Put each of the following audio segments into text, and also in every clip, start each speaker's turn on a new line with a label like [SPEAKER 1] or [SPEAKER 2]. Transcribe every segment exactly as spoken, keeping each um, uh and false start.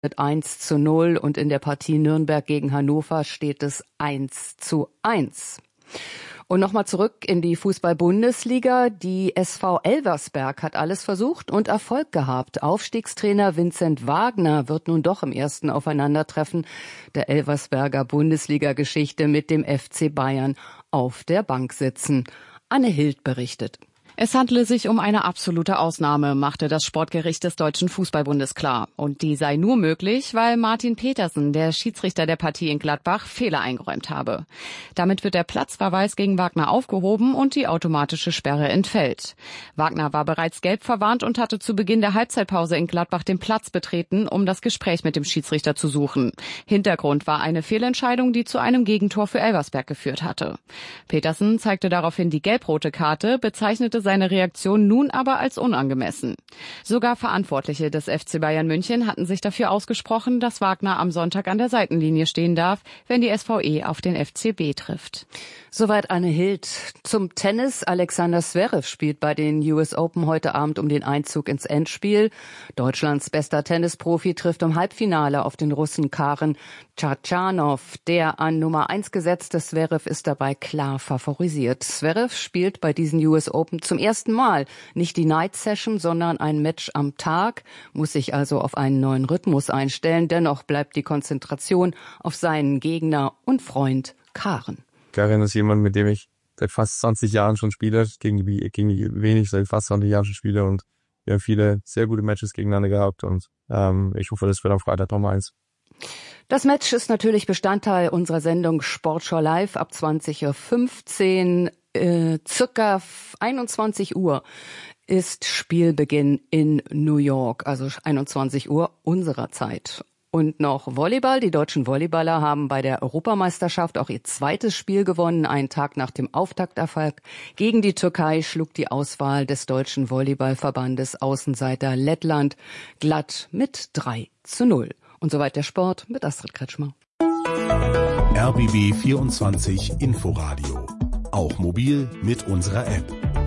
[SPEAKER 1] mit eins zu null und in der Partie Nürnberg gegen Hannover steht es eins zu eins. Und nochmal zurück in die Fußball-Bundesliga. Die S V Elversberg hat alles versucht und Erfolg gehabt. Aufstiegstrainer Vincent Wagner wird nun doch im ersten Aufeinandertreffen der Elversberger Bundesliga-Geschichte mit dem F C Bayern auf der Bank sitzen. Anne Hild berichtet.
[SPEAKER 2] Es handle sich um eine absolute Ausnahme, machte das Sportgericht des Deutschen Fußballbundes klar. Und die sei nur möglich, weil Martin Petersen, der Schiedsrichter der Partie in Gladbach, Fehler eingeräumt habe. Damit wird der Platzverweis gegen Wagner aufgehoben und die automatische Sperre entfällt. Wagner war bereits gelb verwarnt und hatte zu Beginn der Halbzeitpause in Gladbach den Platz betreten, um das Gespräch mit dem Schiedsrichter zu suchen. Hintergrund war eine Fehlentscheidung, die zu einem Gegentor für Elversberg geführt hatte. Petersen zeigte daraufhin die gelb-rote Karte, bezeichnete seine Reaktion nun aber als unangemessen. Sogar Verantwortliche des F C Bayern München hatten sich dafür ausgesprochen, dass Wagner am Sonntag an der Seitenlinie stehen darf, wenn die S V E auf den F C B trifft.
[SPEAKER 1] Soweit Anne Hild. Zum Tennis. Alexander Zverev spielt bei den U S Open heute Abend um den Einzug ins Endspiel. Deutschlands bester Tennisprofi trifft im Halbfinale auf den Russen Karen Khachanov. Der an Nummer eins gesetzte Zverev ist dabei klar favorisiert. Zverev spielt bei diesen U S Open zum ersten Mal nicht die Night Session, sondern ein Match am Tag, muss sich also auf einen neuen Rhythmus einstellen. Dennoch bleibt die Konzentration auf seinen Gegner und Freund Karen.
[SPEAKER 3] Karen ist jemand, mit dem ich seit fast zwanzig Jahren schon spiele, gegen die, gegen die wenig seit fast zwanzig Jahren schon spiele, und wir haben viele sehr gute Matches gegeneinander gehabt, und ähm, ich hoffe, das wird am Freitag Nummer eins.
[SPEAKER 1] Das Match ist natürlich Bestandteil unserer Sendung Sportschau Live ab zwanzig Uhr fünfzehn. Äh, circa einundzwanzig Uhr ist Spielbeginn in New York, also einundzwanzig Uhr unserer Zeit. Und noch Volleyball. Die deutschen Volleyballer haben bei der Europameisterschaft auch ihr zweites Spiel gewonnen. Einen Tag nach dem Auftakterfolg gegen die Türkei schlug die Auswahl des deutschen Volleyballverbandes Außenseiter Lettland glatt mit drei zu null. Und soweit der Sport mit Astrid Kretschmer.
[SPEAKER 4] R B B vierundzwanzig Inforadio. Auch mobil mit unserer App.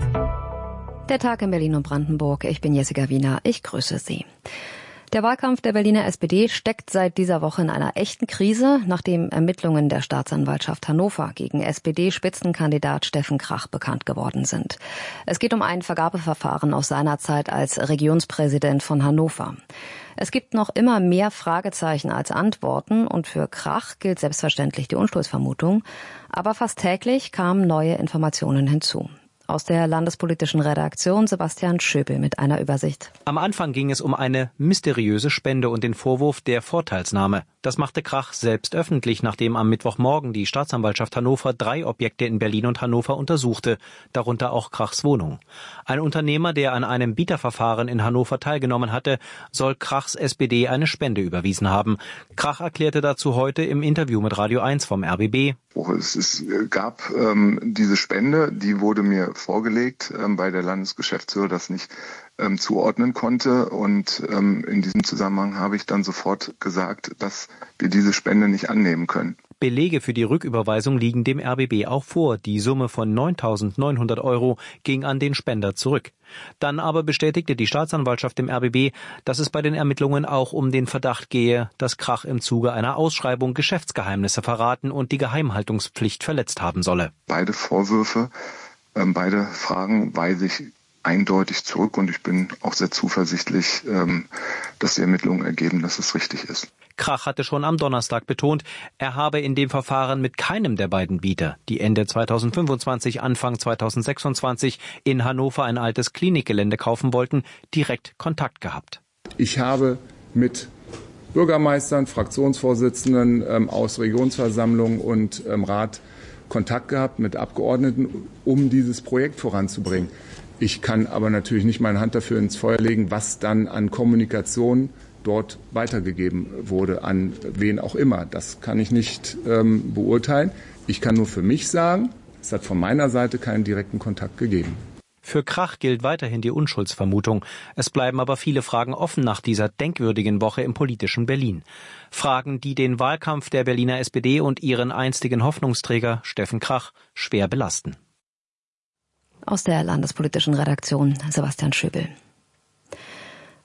[SPEAKER 5] Der Tag in Berlin und Brandenburg. Ich bin Jessica Wiener. Ich grüße Sie. Der Wahlkampf der Berliner S P D steckt seit dieser Woche in einer echten Krise, nachdem Ermittlungen der Staatsanwaltschaft Hannover gegen S P D-Spitzenkandidat Steffen Krach bekannt geworden sind. Es geht um ein Vergabeverfahren aus seiner Zeit als Regionspräsident von Hannover. Es gibt noch immer mehr Fragezeichen als Antworten, und für Krach gilt selbstverständlich die Unschuldsvermutung. Aber fast täglich kamen neue Informationen hinzu. Aus der landespolitischen Redaktion Sebastian Schöbel mit einer Übersicht.
[SPEAKER 6] Am Anfang ging es um eine mysteriöse Spende und den Vorwurf der Vorteilsnahme. Das machte Krach selbst öffentlich, nachdem am Mittwochmorgen die Staatsanwaltschaft Hannover drei Objekte in Berlin und Hannover untersuchte, darunter auch Krachs Wohnung. Ein Unternehmer, der an einem Bieterverfahren in Hannover teilgenommen hatte, soll Krachs S P D eine Spende überwiesen haben. Krach erklärte dazu heute im Interview mit Radio eins vom R B B.
[SPEAKER 7] Es, es gab ähm, diese Spende, die wurde mir vorgelegt, ähm, weil der Landesgeschäftsführer das nicht ähm, zuordnen konnte. Und ähm, in diesem Zusammenhang habe ich dann sofort gesagt, dass wir diese Spende nicht annehmen können.
[SPEAKER 6] Belege für die Rücküberweisung liegen dem R B B auch vor. Die Summe von neuntausendneunhundert Euro ging an den Spender zurück. Dann aber bestätigte die Staatsanwaltschaft dem R B B, dass es bei den Ermittlungen auch um den Verdacht gehe, dass Krach im Zuge einer Ausschreibung Geschäftsgeheimnisse verraten und die Geheimhaltungspflicht verletzt haben solle.
[SPEAKER 7] Beide Vorwürfe, äh, beide Fragen weise ich eindeutig zurück, und ich bin auch sehr zuversichtlich, ähm, dass die Ermittlungen ergeben, dass es richtig ist.
[SPEAKER 6] Krach hatte schon am Donnerstag betont, er habe in dem Verfahren mit keinem der beiden Bieter, die Ende zweitausendfünfundzwanzig, Anfang zweitausendsechsundzwanzig in Hannover ein altes Klinikgelände kaufen wollten, direkt Kontakt gehabt.
[SPEAKER 8] Ich habe mit Bürgermeistern, Fraktionsvorsitzenden ähm, aus Regionsversammlung und ähm, Rat Kontakt gehabt, mit Abgeordneten, um dieses Projekt voranzubringen. Ich kann aber natürlich nicht meine Hand dafür ins Feuer legen, was dann an Kommunikation dort weitergegeben wurde, an wen auch immer. Das kann ich nicht ähm, beurteilen. Ich kann nur für mich sagen, es hat von meiner Seite keinen direkten Kontakt gegeben.
[SPEAKER 6] Für Krach gilt weiterhin die Unschuldsvermutung. Es bleiben aber viele Fragen offen nach dieser denkwürdigen Woche im politischen Berlin. Fragen, die den Wahlkampf der Berliner S P D und ihren einstigen Hoffnungsträger Steffen Krach schwer belasten.
[SPEAKER 5] Aus der landespolitischen Redaktion Sebastian Schöbel.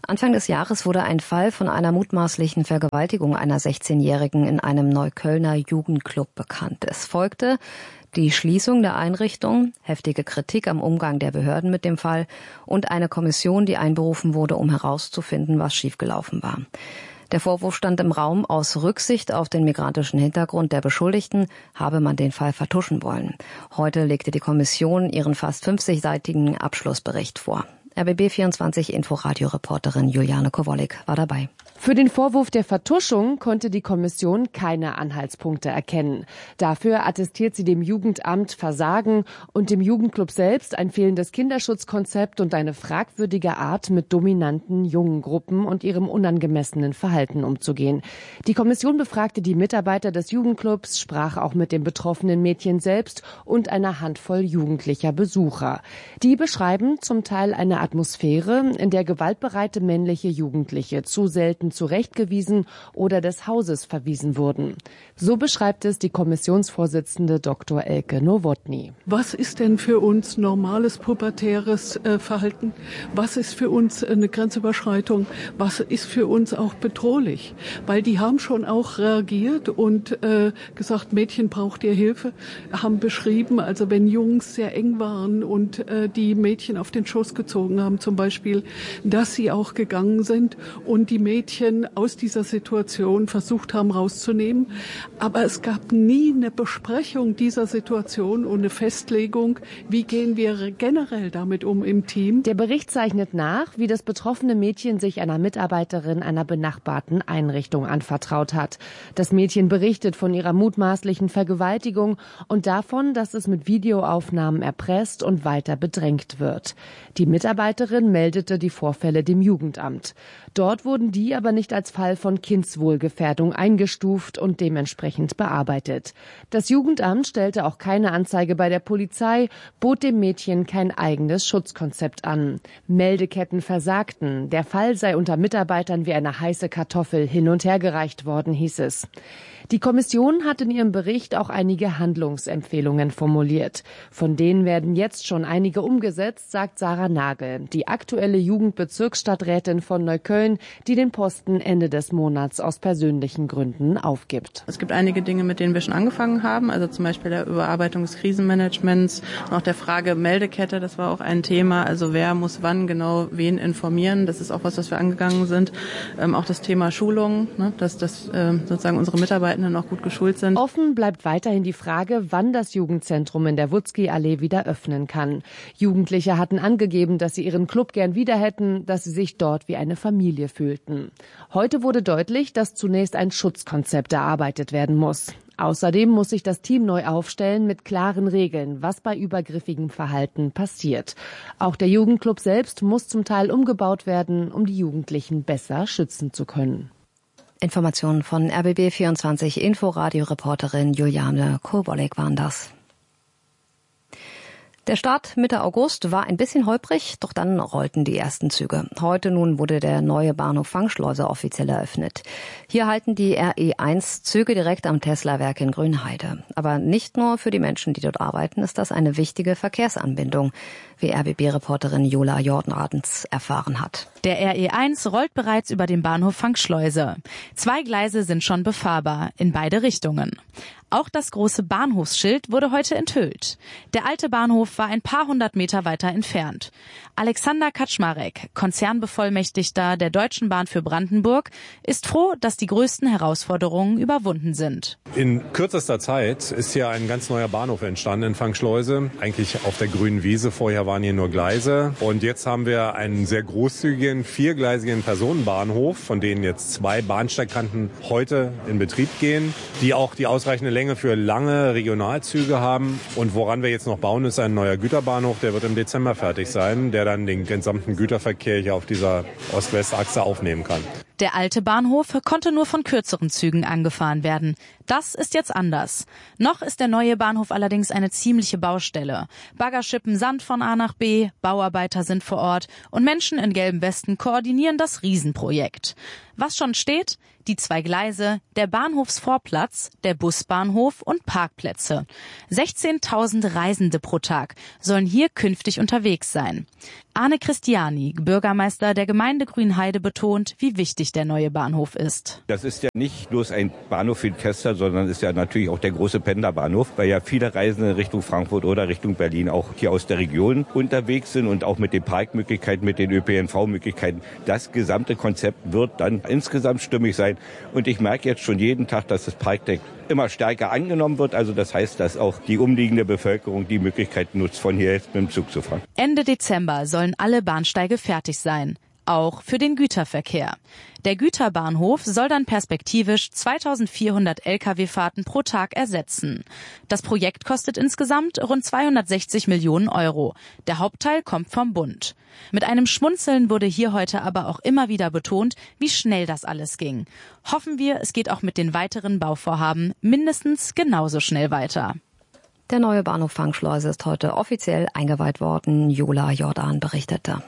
[SPEAKER 5] Anfang des Jahres wurde ein Fall von einer mutmaßlichen Vergewaltigung einer sechzehnjährigen in einem Neuköllner Jugendclub bekannt. Es folgte die Schließung der Einrichtung, heftige Kritik am Umgang der Behörden mit dem Fall und eine Kommission, die einberufen wurde, um herauszufinden, was schiefgelaufen war. Der Vorwurf stand im Raum, aus Rücksicht auf den migrantischen Hintergrund der Beschuldigten habe man den Fall vertuschen wollen. Heute legte die Kommission ihren fast fünfzigseitigen Abschlussbericht vor. R B B vierundzwanzig Inforadio-Reporterin Juliane Kowolik war dabei.
[SPEAKER 9] Für den Vorwurf der Vertuschung konnte die Kommission keine Anhaltspunkte erkennen. Dafür attestiert sie dem Jugendamt Versagen und dem Jugendclub selbst ein fehlendes Kinderschutzkonzept und eine fragwürdige Art, mit dominanten jungen Gruppen und ihrem unangemessenen Verhalten umzugehen. Die Kommission befragte die Mitarbeiter des Jugendclubs, sprach auch mit dem betroffenen Mädchen selbst und einer Handvoll jugendlicher Besucher. Die beschreiben zum Teil eine Atmosphäre, in der gewaltbereite männliche Jugendliche zu selten zurechtgewiesen oder des Hauses verwiesen wurden. So beschreibt es die Kommissionsvorsitzende Doktor Elke Nowotny.
[SPEAKER 10] Was ist denn für uns normales pubertäres äh, Verhalten? Was ist für uns eine Grenzüberschreitung? Was ist für uns auch bedrohlich? Weil die haben schon auch reagiert und äh, gesagt, Mädchen, braucht ihr Hilfe? Haben beschrieben, also wenn Jungs sehr eng waren und äh, die Mädchen auf den Schoß gezogen haben zum Beispiel, dass sie auch gegangen sind und die Mädchen aus dieser Situation versucht haben rauszunehmen. Aber es gab nie eine Besprechung dieser Situation und eine Festlegung, wie gehen wir generell damit um im Team.
[SPEAKER 9] Der Bericht zeichnet nach, wie das betroffene Mädchen sich einer Mitarbeiterin einer benachbarten Einrichtung anvertraut hat. Das Mädchen berichtet von ihrer mutmaßlichen Vergewaltigung und davon, dass es mit Videoaufnahmen erpresst und weiter bedrängt wird. Die Mitarbeiterin meldete die Vorfälle dem Jugendamt. Dort wurden die aber nicht als Fall von Kindswohlgefährdung eingestuft und dementsprechend bearbeitet. Das Jugendamt stellte auch keine Anzeige bei der Polizei, bot dem Mädchen kein eigenes Schutzkonzept an. Meldeketten versagten. Der Fall sei unter Mitarbeitern wie eine heiße Kartoffel hin und her gereicht worden, hieß es. Die Kommission hat in ihrem Bericht auch einige Handlungsempfehlungen formuliert. Von denen werden jetzt schon einige umgesetzt, sagt Sarah Nagel, die aktuelle Jugendbezirksstadträtin von Neukölln, die den Posten Ende des Monats aus persönlichen Gründen aufgibt.
[SPEAKER 11] Es gibt einige Dinge, mit denen wir schon angefangen haben, also zum Beispiel der Überarbeitung des Krisenmanagements, auch der Frage Meldekette, das war auch ein Thema, also wer muss wann genau wen informieren, das ist auch was, was wir angegangen sind. Ähm, auch das Thema Schulung, ne, dass, dass äh, sozusagen unsere Mitarbeiter noch gut geschult sind.
[SPEAKER 9] Offen bleibt weiterhin die Frage, wann das Jugendzentrum in der Wutzki-Allee wieder öffnen kann. Jugendliche hatten angegeben, dass sie ihren Club gern wieder hätten, dass sie sich dort wie eine Familie fühlten. Heute wurde deutlich, dass zunächst ein Schutzkonzept erarbeitet werden muss. Außerdem muss sich das Team neu aufstellen mit klaren Regeln, was bei übergriffigem Verhalten passiert. Auch der Jugendclub selbst muss zum Teil umgebaut werden, um die Jugendlichen besser schützen zu können.
[SPEAKER 5] Informationen von R B B vierundzwanzig Inforadio-Reporterin Juliane Kowolik waren das. Der Start Mitte August war ein bisschen holprig, doch dann rollten die ersten Züge. Heute nun wurde der neue Bahnhof Fangschleuse offiziell eröffnet. Hier halten die R E eins Züge direkt am Tesla-Werk in Grünheide. Aber nicht nur für die Menschen, die dort arbeiten, ist das eine wichtige Verkehrsanbindung, wie R B B-Reporterin Jola Jordanadens erfahren hat.
[SPEAKER 12] Der R E eins rollt bereits über den Bahnhof Fangschleuse. Zwei Gleise sind schon befahrbar, in beide Richtungen. Auch das große Bahnhofsschild wurde heute enthüllt. Der alte Bahnhof war ein paar hundert Meter weiter entfernt. Alexander Kaczmarek, Konzernbevollmächtigter der Deutschen Bahn für Brandenburg, ist froh, dass die größten Herausforderungen überwunden sind.
[SPEAKER 13] In kürzester Zeit ist hier ein ganz neuer Bahnhof entstanden in Fangschleuse, eigentlich auf der grünen Wiese. Vorher waren hier nur Gleise und jetzt haben wir einen sehr großzügigen, viergleisigen Personenbahnhof, von denen jetzt zwei Bahnsteigkanten heute in Betrieb gehen, die auch die ausreichende Länge für lange Regionalzüge haben. Und woran wir jetzt noch bauen, ist ein neuer Güterbahnhof, der wird im Dezember fertig sein, der dann den gesamten Güterverkehr hier auf dieser Ost-West-Achse aufnehmen kann.
[SPEAKER 12] Der alte Bahnhof konnte nur von kürzeren Zügen angefahren werden. Das ist jetzt anders. Noch ist der neue Bahnhof allerdings eine ziemliche Baustelle. Bagger schippen Sand von A nach B, Bauarbeiter sind vor Ort und Menschen in gelben Westen koordinieren das Riesenprojekt. Was schon steht? Die zwei Gleise, der Bahnhofsvorplatz, der Busbahnhof und Parkplätze. sechzehntausend Reisende pro Tag sollen hier künftig unterwegs sein. Arne Christiani, Bürgermeister der Gemeinde Grünheide, betont, wie wichtig der neue Bahnhof ist.
[SPEAKER 14] Das ist ja nicht bloß ein Bahnhof für die Tester, sondern ist ja natürlich auch der große Pendlerbahnhof, weil ja viele Reisende Richtung Frankfurt oder Richtung Berlin auch hier aus der Region unterwegs sind und auch mit den Parkmöglichkeiten, mit den Ö P N V-Möglichkeiten. Das gesamte Konzept wird dann insgesamt stimmig sein. Und ich merke jetzt schon jeden Tag, dass das Parkdeck immer stärker angenommen wird. Also das heißt, dass auch die umliegende Bevölkerung die Möglichkeit nutzt, von hier jetzt mit dem Zug zu fahren.
[SPEAKER 12] Ende Dezember sollen alle Bahnsteige fertig sein. Auch für den Güterverkehr. Der Güterbahnhof soll dann perspektivisch zweitausendvierhundert L K W-Fahrten pro Tag ersetzen. Das Projekt kostet insgesamt rund zweihundertsechzig Millionen Euro. Der Hauptteil kommt vom Bund. Mit einem Schmunzeln wurde hier heute aber auch immer wieder betont, wie schnell das alles ging. Hoffen wir, es geht auch mit den weiteren Bauvorhaben mindestens genauso schnell weiter.
[SPEAKER 5] Der neue Bahnhof Fangschleuse ist heute offiziell eingeweiht worden. Jola Jordan berichtete.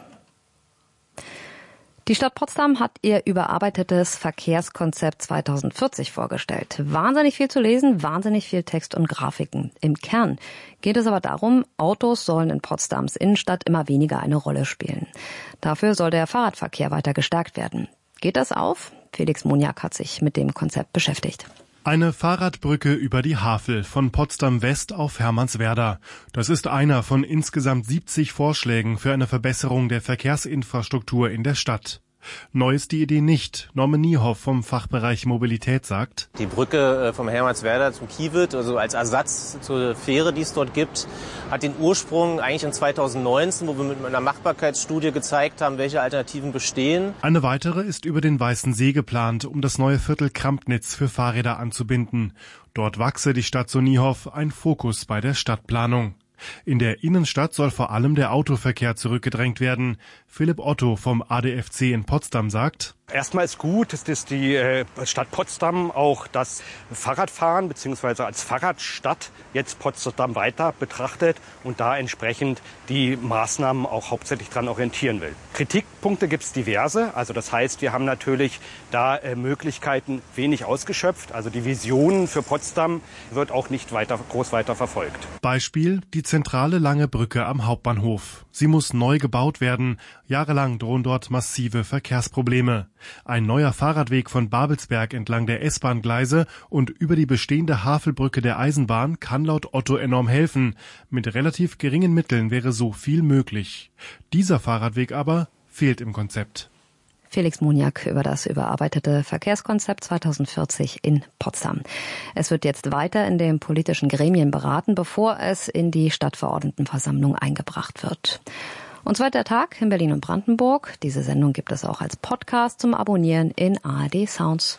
[SPEAKER 5] Die Stadt Potsdam hat ihr überarbeitetes Verkehrskonzept zweitausendvierzig vorgestellt. Wahnsinnig viel zu lesen, wahnsinnig viel Text und Grafiken. Im Kern geht es aber darum, Autos sollen in Potsdams Innenstadt immer weniger eine Rolle spielen. Dafür soll der Fahrradverkehr weiter gestärkt werden. Geht das auf? Felix Moniak hat sich mit dem Konzept beschäftigt.
[SPEAKER 15] Eine Fahrradbrücke über die Havel von Potsdam West auf Hermannswerder. Das ist einer von insgesamt siebzig Vorschlägen für eine Verbesserung der Verkehrsinfrastruktur in der Stadt. Neu ist die Idee nicht. Norman Niehoff vom Fachbereich Mobilität sagt:
[SPEAKER 16] Die Brücke vom Hermannswerder zum Kiewitt, also als Ersatz zur Fähre, die es dort gibt, hat den Ursprung eigentlich in zweitausendneunzehn, wo wir mit einer Machbarkeitsstudie gezeigt haben, welche Alternativen bestehen.
[SPEAKER 15] Eine weitere ist über den Weißen See geplant, um das neue Viertel Krampnitz für Fahrräder anzubinden. Dort wachse die Stadt, so Niehoff, ein Fokus bei der Stadtplanung. In der Innenstadt soll vor allem der Autoverkehr zurückgedrängt werden. Philipp Otto vom A D F C in Potsdam sagt:
[SPEAKER 17] Erstmal ist gut, dass die Stadt Potsdam auch das Fahrradfahren bzw. als Fahrradstadt jetzt Potsdam weiter betrachtet und da entsprechend die Maßnahmen auch hauptsächlich dran orientieren will. Kritikpunkte gibt es diverse. Also das heißt, wir haben natürlich da Möglichkeiten wenig ausgeschöpft. Also die Vision für Potsdam wird auch nicht weiter, groß weiter verfolgt.
[SPEAKER 15] Beispiel die zentrale Lange Brücke am Hauptbahnhof. Sie muss neu gebaut werden. Jahrelang drohen dort massive Verkehrsprobleme. Ein neuer Fahrradweg von Babelsberg entlang der S-Bahn-Gleise und über die bestehende Havelbrücke der Eisenbahn kann laut Otto enorm helfen. Mit relativ geringen Mitteln wäre so viel möglich. Dieser Fahrradweg aber fehlt im Konzept.
[SPEAKER 5] Felix Moniak über das überarbeitete Verkehrskonzept zweitausendvierzig in Potsdam. Es wird jetzt weiter in den politischen Gremien beraten, bevor es in die Stadtverordnetenversammlung eingebracht wird. Und zwar der Tag in Berlin und Brandenburg. Diese Sendung gibt es auch als Podcast zum Abonnieren in A R D Sounds.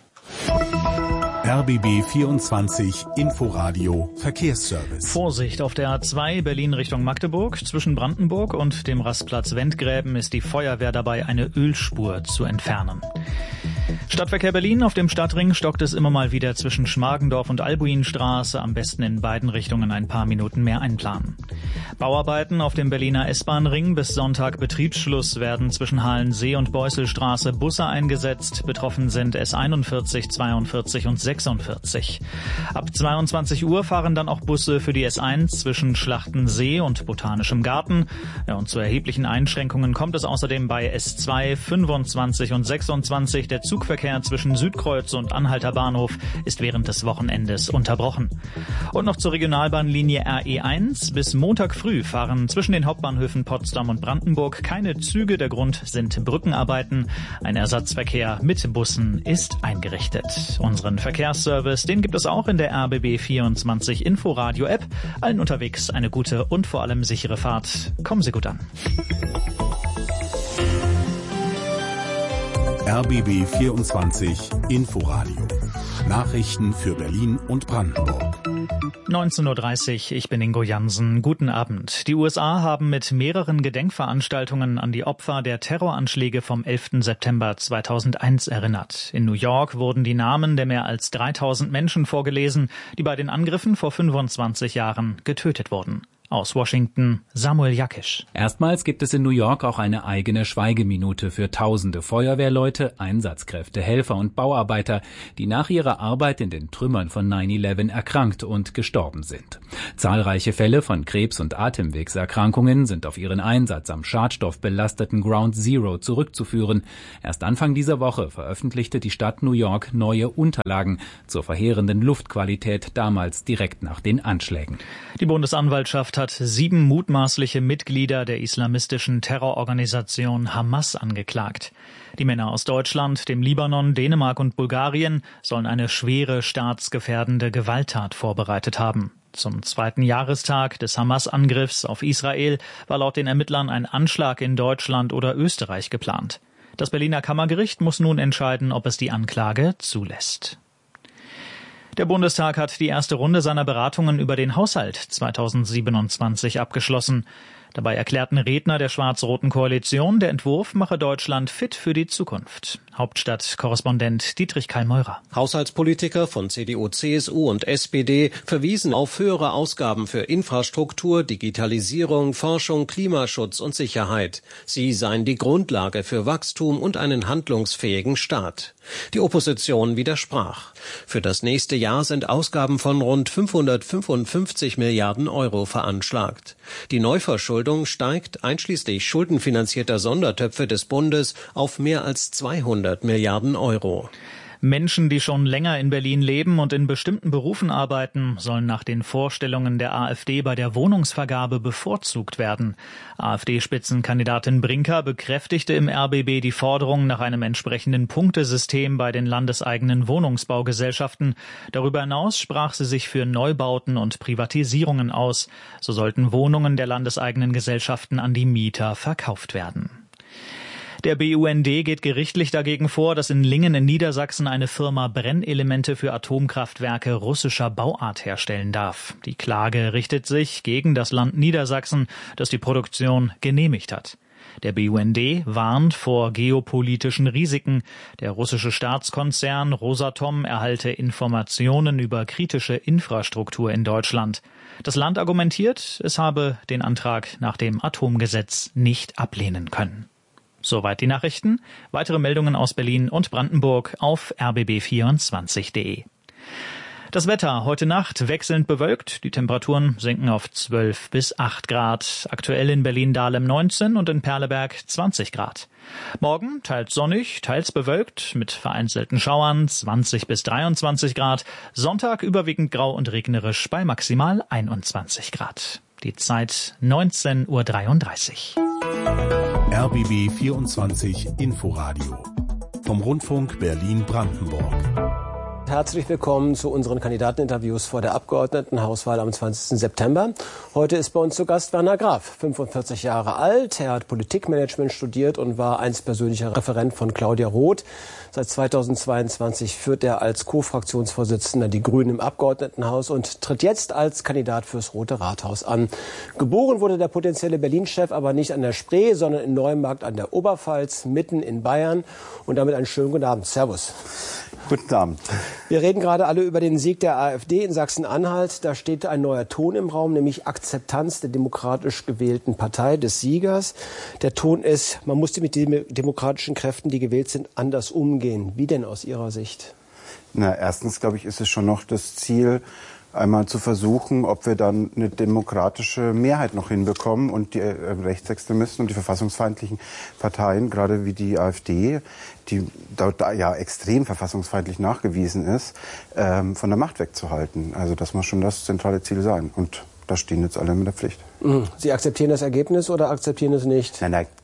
[SPEAKER 4] R B B vierundzwanzig Inforadio Verkehrsservice.
[SPEAKER 18] Vorsicht auf der A zwei Berlin Richtung Magdeburg. Zwischen Brandenburg und dem Rastplatz Wendgräben ist die Feuerwehr dabei, eine Ölspur zu entfernen. Stadtverkehr Berlin. Auf dem Stadtring stockt es immer mal wieder zwischen Schmargendorf und Albuinstraße. Am besten in beiden Richtungen ein paar Minuten mehr einplanen. Bauarbeiten auf dem Berliner S-Bahn-Ring. Bis Sonntag Betriebsschluss werden zwischen Halensee und Beusselstraße Busse eingesetzt. Betroffen sind S einundvierzig, zweiundvierzig und sechsundvierzig. Ab zweiundzwanzig Uhr fahren dann auch Busse für die S eins zwischen Schlachtensee und Botanischem Garten. Ja, und zu erheblichen Einschränkungen kommt es außerdem bei S zwei, fünfundzwanzig und sechsundzwanzig. Der Zugverkehr zwischen Südkreuz und Anhalter Bahnhof ist während des Wochenendes unterbrochen. Und noch zur Regionalbahnlinie R E eins. Bis Montag früh fahren zwischen den Hauptbahnhöfen Potsdam und Brandenburg keine Züge. Der Grund sind Brückenarbeiten. Ein Ersatzverkehr mit Bussen ist eingerichtet. Unseren Verkehrsservice, den gibt es auch in der R B B vierundzwanzig Inforadio App. Allen unterwegs eine gute und vor allem sichere Fahrt. Kommen Sie gut an.
[SPEAKER 4] R B B vierundzwanzig Inforadio. Nachrichten für Berlin und Brandenburg.
[SPEAKER 18] neunzehn Uhr dreißig, ich bin Ingo Jansen. Guten Abend. Die U S A haben mit mehreren Gedenkveranstaltungen an die Opfer der Terroranschläge vom elften September zweitausendeins erinnert. In New York wurden die Namen der mehr als dreitausend Menschen vorgelesen, die bei den Angriffen vor fünfundzwanzig Jahren getötet wurden. Aus Washington, Samuel Jakisch.
[SPEAKER 19] Erstmals gibt es in New York auch eine eigene Schweigeminute für tausende Feuerwehrleute, Einsatzkräfte, Helfer und Bauarbeiter, die nach ihrer Arbeit in den Trümmern von neun elf erkrankt und gestorben sind. Zahlreiche Fälle von Krebs- und Atemwegserkrankungen sind auf ihren Einsatz am schadstoffbelasteten Ground Zero zurückzuführen. Erst Anfang dieser Woche veröffentlichte die Stadt New York neue Unterlagen zur verheerenden Luftqualität damals direkt nach den Anschlägen.
[SPEAKER 18] Die Bundesanwaltschaft hat sieben mutmaßliche Mitglieder der islamistischen Terrororganisation Hamas angeklagt. Die Männer aus Deutschland, dem Libanon, Dänemark und Bulgarien sollen eine schwere staatsgefährdende Gewalttat vorbereitet haben. Zum zweiten Jahrestag des Hamas-Angriffs auf Israel war laut den Ermittlern ein Anschlag in Deutschland oder Österreich geplant. Das Berliner Kammergericht muss nun entscheiden, ob es die Anklage zulässt. Der Bundestag hat die erste Runde seiner Beratungen über den Haushalt zweitausendsiebenundzwanzig abgeschlossen. Dabei erklärten Redner der schwarz-roten Koalition, der Entwurf mache Deutschland fit für die Zukunft. Hauptstadtkorrespondent Dietrich Kallmeurer.
[SPEAKER 20] Haushaltspolitiker von C D U, C S U und S P D verwiesen auf höhere Ausgaben für Infrastruktur, Digitalisierung, Forschung, Klimaschutz und Sicherheit. Sie seien die Grundlage für Wachstum und einen handlungsfähigen Staat. Die Opposition widersprach. Für das nächste Jahr sind Ausgaben von rund fünfhundertfünfundfünfzig Milliarden Euro veranschlagt. Die Neuverschuldung steigt einschließlich schuldenfinanzierter Sondertöpfe des Bundes auf mehr als zweihundert Milliarden Euro.
[SPEAKER 18] Menschen, die schon länger in Berlin leben und in bestimmten Berufen arbeiten, sollen nach den Vorstellungen der AfD bei der Wohnungsvergabe bevorzugt werden. AfD-Spitzenkandidatin Brinker bekräftigte im R B B die Forderung nach einem entsprechenden Punktesystem bei den landeseigenen Wohnungsbaugesellschaften. Darüber hinaus sprach sie sich für Neubauten und Privatisierungen aus. So sollten Wohnungen der landeseigenen Gesellschaften an die Mieter verkauft werden. Der B U N D geht gerichtlich dagegen vor, dass in Lingen in Niedersachsen eine Firma Brennelemente für Atomkraftwerke russischer Bauart herstellen darf. Die Klage richtet sich gegen das Land Niedersachsen, das die Produktion genehmigt hat. Der B U N D warnt vor geopolitischen Risiken. Der russische Staatskonzern Rosatom erhalte Informationen über kritische Infrastruktur in Deutschland. Das Land argumentiert, es habe den Antrag nach dem Atomgesetz nicht ablehnen können. Soweit die Nachrichten. Weitere Meldungen aus Berlin und Brandenburg auf r b b vierundzwanzig punkt de. Das Wetter heute Nacht wechselnd bewölkt. Die Temperaturen sinken auf zwölf bis acht Grad. Aktuell in Berlin-Dahlem neunzehn und in Perleberg zwanzig Grad. Morgen teils sonnig, teils bewölkt mit vereinzelten Schauern zwanzig bis dreiundzwanzig Grad. Sonntag überwiegend grau und regnerisch bei maximal einundzwanzig Grad. Die Zeit neunzehn Uhr dreiunddreißig.
[SPEAKER 4] R B B vierundzwanzig Inforadio vom Rundfunk Berlin-Brandenburg.
[SPEAKER 20] Herzlich willkommen zu unseren Kandidateninterviews vor der Abgeordnetenhauswahl am zwanzigsten September. Heute ist bei uns zu Gast Werner Graf, fünfundvierzig Jahre alt. Er hat Politikmanagement studiert und war einst persönlicher Referent von Claudia Roth. Seit zweitausendzweiundzwanzig führt er als Co-Fraktionsvorsitzender die Grünen im Abgeordnetenhaus und tritt jetzt als Kandidat fürs Rote Rathaus an. Geboren wurde der potenzielle Berlin-Chef aber nicht an der Spree, sondern in Neumarkt an der Oberpfalz, mitten in Bayern. Und damit einen schönen guten Abend. Servus.
[SPEAKER 21] Guten Abend.
[SPEAKER 20] Wir reden gerade alle über den Sieg der AfD in Sachsen-Anhalt. Da steht ein neuer Ton im Raum, nämlich Akzeptanz der demokratisch gewählten Partei des Siegers. Der Ton ist, man muss mit den demokratischen Kräften, die gewählt sind, anders umgehen. Wie denn aus Ihrer Sicht?
[SPEAKER 21] Na, erstens, glaube ich, ist es schon noch das Ziel, einmal zu versuchen, ob wir dann eine demokratische Mehrheit noch hinbekommen und die äh, Rechtsextremisten und die verfassungsfeindlichen Parteien, gerade wie die AfD, die dort ja extrem verfassungsfeindlich nachgewiesen ist, ähm, von der Macht wegzuhalten. Also das muss schon das zentrale Ziel sein. Und da stehen jetzt alle mit der Pflicht.
[SPEAKER 20] Sie akzeptieren das Ergebnis oder akzeptieren es nicht?
[SPEAKER 21] Nein, nein,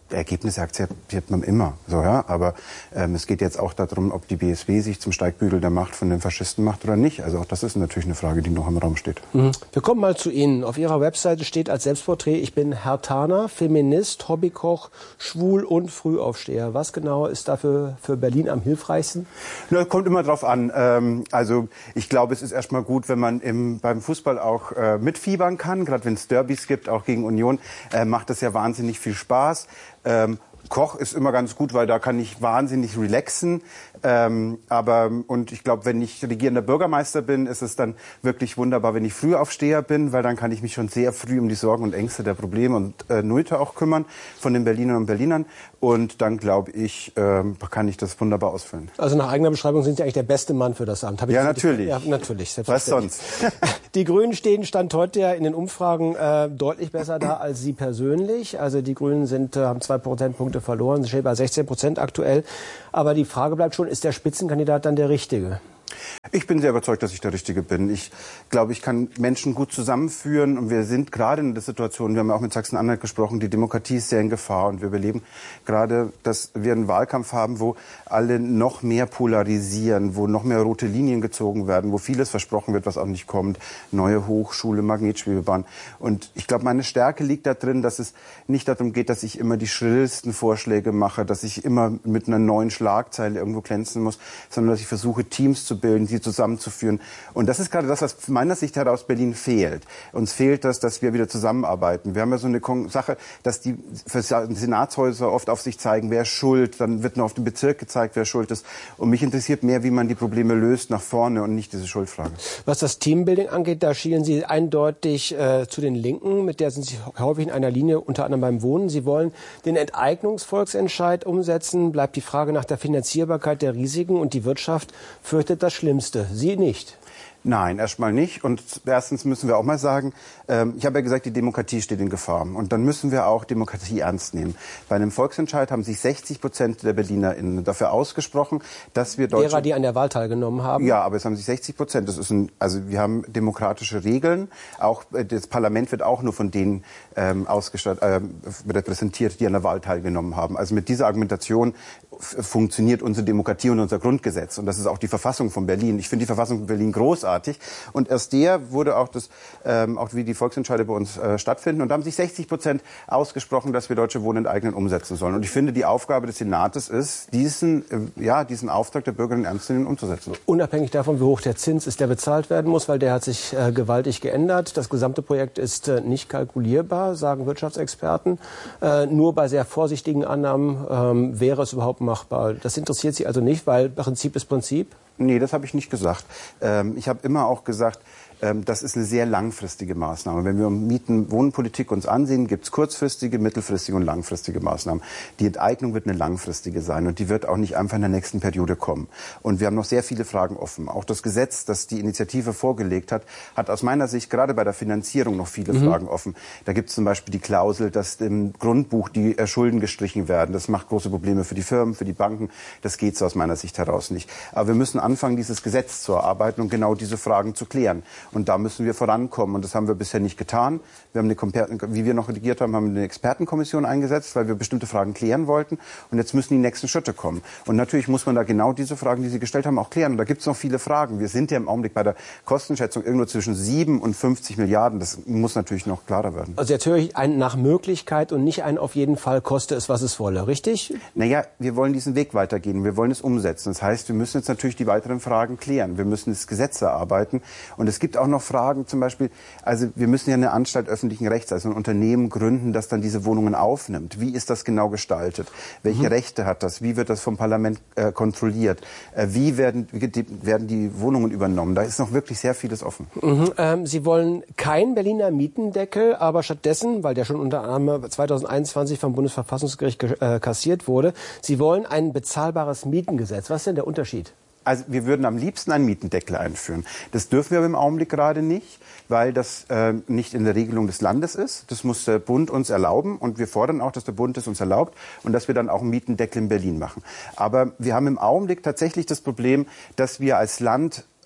[SPEAKER 21] Ergebnisse akzeptiert man immer, so, ja. Aber ähm, es geht jetzt auch darum, ob die B S W sich zum Steigbügel der Macht von den Faschisten macht oder nicht. Also auch das ist natürlich eine Frage, die noch im Raum steht.
[SPEAKER 20] Mhm. Wir kommen mal zu Ihnen. Auf Ihrer Webseite steht als Selbstporträt: Ich bin Hertaner, Feminist, Hobbykoch, schwul und Frühaufsteher. Was genau ist dafür für Berlin am hilfreichsten?
[SPEAKER 21] Na, kommt immer drauf an. Ähm, also ich glaube, es ist erstmal gut, wenn man im, beim Fußball auch äh, mitfiebern kann. Gerade wenn es Derbys gibt, auch gegen Union, äh, macht das ja wahnsinnig viel Spaß. Ähm, Koch ist immer ganz gut, weil da kann ich wahnsinnig relaxen. Ähm, aber und ich glaube, wenn ich regierender Bürgermeister bin, ist es dann wirklich wunderbar, wenn ich Frühaufsteher bin, weil dann kann ich mich schon sehr früh um die Sorgen und Ängste der Probleme und äh, Nöte auch kümmern von den Berlinern und Berlinern. Und dann glaube ich, äh, kann ich das wunderbar ausfüllen.
[SPEAKER 20] Also nach eigener Beschreibung sind Sie eigentlich der beste Mann für das Amt. Hab ich
[SPEAKER 21] ja,
[SPEAKER 20] das
[SPEAKER 21] natürlich.
[SPEAKER 20] Ja, natürlich.
[SPEAKER 21] Was sonst?
[SPEAKER 20] Die Grünen stehen Stand heute ja in den Umfragen äh, deutlich besser da als Sie persönlich. Also die Grünen sind, äh, haben zwei Prozentpunkte verloren. Sie stehen bei sechzehn Prozent aktuell. Aber die Frage bleibt schon, ist der Spitzenkandidat dann der Richtige?
[SPEAKER 21] Ich bin sehr überzeugt, dass ich der Richtige bin. Ich glaube, ich kann Menschen gut zusammenführen. Und wir sind gerade in der Situation, wir haben ja auch mit Sachsen-Anhalt gesprochen, die Demokratie ist sehr in Gefahr. Und wir erleben gerade, dass wir einen Wahlkampf haben, wo alle noch mehr polarisieren, wo noch mehr rote Linien gezogen werden, wo vieles versprochen wird, was auch nicht kommt. Neue Hochschule, Magnetschwebebahn. Und ich glaube, meine Stärke liegt darin, dass es nicht darum geht, dass ich immer die schrillsten Vorschläge mache, dass ich immer mit einer neuen Schlagzeile irgendwo glänzen muss, sondern dass ich versuche, Teams zu bilden, die zusammenzuführen. Und das ist gerade das, was von meiner Sicht heraus Berlin fehlt. Uns fehlt das, dass wir wieder zusammenarbeiten. Wir haben ja so eine Sache, dass die Senatshäuser oft auf sich zeigen, wer ist schuld. Dann wird nur auf den Bezirk gezeigt, wer schuld ist. Und mich interessiert mehr, wie man die Probleme löst nach vorne und nicht diese Schuldfrage.
[SPEAKER 20] Was das Teambuilding angeht, da schielen Sie eindeutig äh, zu den Linken. Mit der sind Sie häufig in einer Linie, unter anderem beim Wohnen. Sie wollen den Enteignungsvolksentscheid umsetzen. Bleibt die Frage nach der Finanzierbarkeit der Risiken. Und die Wirtschaft fürchtet das Schlimmste. Sie nicht.
[SPEAKER 21] Nein, erstmal nicht. Und erstens müssen wir auch mal sagen, ähm, ich habe ja gesagt, die Demokratie steht in Gefahr. Und dann müssen wir auch Demokratie ernst nehmen. Bei einem Volksentscheid haben sich sechzig Prozent der BerlinerInnen dafür ausgesprochen, dass wir Deutsche...
[SPEAKER 20] Derer, die an der Wahl teilgenommen haben?
[SPEAKER 21] Ja, aber es haben sich sechzig Prozent. Das ist ein, also wir haben demokratische Regeln. Auch das Parlament wird auch nur von denen ähm, ausgestattet, äh, repräsentiert, die an der Wahl teilgenommen haben. Also mit dieser Argumentation funktioniert unsere Demokratie und unser Grundgesetz. Und das ist auch die Verfassung von Berlin. Ich finde die Verfassung von Berlin großartig. Und erst der wurde auch das, ähm, auch wie die Volksentscheide bei uns äh, stattfinden. Und da haben sich sechzig Prozent ausgesprochen, dass wir Deutsche Wohnen enteignen umsetzen sollen. Und ich finde, die Aufgabe des Senates ist, diesen, äh, ja, diesen Auftrag der Bürgerinnen ernst zu nehmen umzusetzen.
[SPEAKER 20] Unabhängig davon, wie hoch der Zins ist, der bezahlt werden muss, weil der hat sich äh, gewaltig geändert. Das gesamte Projekt ist äh, nicht kalkulierbar, sagen Wirtschaftsexperten. Äh, nur bei sehr vorsichtigen Annahmen ähm, wäre es überhaupt machbar. Das interessiert Sie also nicht, weil Prinzip ist Prinzip?
[SPEAKER 21] Nee, das habe ich nicht gesagt. Ähm, ich habe immer auch gesagt, ähm, das ist eine sehr langfristige Maßnahme. Wenn wir um Mieten, Wohnpolitik uns ansehen, gibt es kurzfristige, mittelfristige und langfristige Maßnahmen. Die Enteignung wird eine langfristige sein und die wird auch nicht einfach in der nächsten Periode kommen. Und wir haben noch sehr viele Fragen offen. Auch das Gesetz, das die Initiative vorgelegt hat, hat aus meiner Sicht gerade bei der Finanzierung noch viele mhm. Fragen offen. Da gibt es zum Beispiel die Klausel, dass im Grundbuch die Schulden gestrichen werden. Das macht große Probleme für die Firmen, für die Banken. Das geht so aus meiner Sicht heraus nicht. Aber wir müssen anfangen, dieses Gesetz zu erarbeiten und genau diese Fragen zu klären. Und da müssen wir vorankommen. Und das haben wir bisher nicht getan. Wir haben eine, wie wir noch regiert haben, haben wir eine Expertenkommission eingesetzt, weil wir bestimmte Fragen klären wollten. Und jetzt müssen die nächsten Schritte kommen. Und natürlich muss man da genau diese Fragen, die Sie gestellt haben, auch klären. Und da gibt es noch viele Fragen. Wir sind ja im Augenblick bei der Kostenschätzung irgendwo zwischen sieben und fünfzig Milliarden. Das muss natürlich noch klarer werden.
[SPEAKER 20] Also jetzt höre ich ein nach Möglichkeit und nicht ein auf jeden Fall, koste es, was es wolle. Richtig?
[SPEAKER 21] Naja, wir wollen diesen Weg weitergehen. Wir wollen es umsetzen. Das heißt, wir müssen jetzt natürlich die weiteren Fragen klären. Wir müssen das Gesetz erarbeiten. Und es gibt auch noch Fragen, zum Beispiel, also wir müssen ja eine Anstalt öffentlichen Rechts, also ein Unternehmen gründen, das dann diese Wohnungen aufnimmt. Wie ist das genau gestaltet? Welche mhm. Rechte hat das? Wie wird das vom Parlament äh, kontrolliert? Äh, wie werden, wie die, werden die Wohnungen übernommen? Da ist noch wirklich sehr vieles offen.
[SPEAKER 20] Mhm. Ähm, Sie wollen kein Berliner Mietendeckel, aber stattdessen, weil der schon unter anderem zweitausendeinundzwanzig vom Bundesverfassungsgericht äh, kassiert wurde, Sie wollen ein bezahlbares Mietengesetz. Was ist denn der Unterschied?
[SPEAKER 21] Also wir würden am liebsten einen Mietendeckel einführen. Das dürfen wir aber im Augenblick gerade nicht, weil das äh, nicht in der Regelung des Landes ist. Das muss der Bund uns erlauben und wir fordern auch, dass der Bund es uns erlaubt und dass wir dann auch einen Mietendeckel in Berlin machen. Aber wir haben im Augenblick tatsächlich das Problem, dass wir als Land